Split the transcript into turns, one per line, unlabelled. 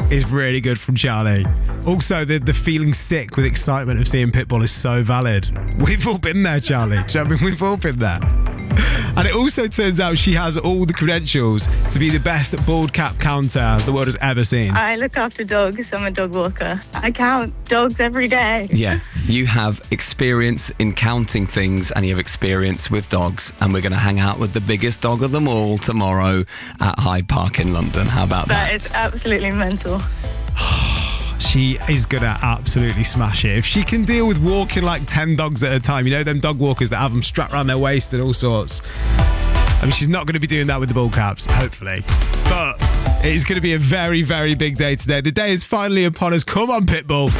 is really good from Charlie. Also, the feeling sick with excitement of seeing Pitbull is so valid. We've all been there, Charlie. Do you know what I mean? We've all been there. And it also turns out she has all the credentials to be the best bald cap counter the world has ever seen.
I look after dogs. I'm a dog walker. I count dogs every day.
Yeah, you have experience in counting things and you have experience with dogs. And we're going to hang out with the biggest dog of them all tomorrow at Hyde Park in London. How about that?
That is absolutely mental.
She is going to absolutely smash it. If she can deal with walking like 10 dogs at a time, you know, them dog walkers that have them strapped around their waist and all sorts. I mean, she's not going to be doing that with the bald caps, hopefully. But it is going to be a very, very big day today. The day is finally upon us. Come on, Pitbull.